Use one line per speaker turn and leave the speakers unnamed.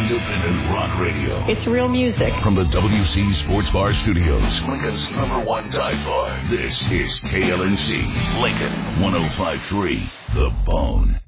Independent rock radio.
It's real music.
From the WC Sports Bar Studios, Lincoln's #1 dive bar. This is KLNC, Lincoln 105.3, The Bone.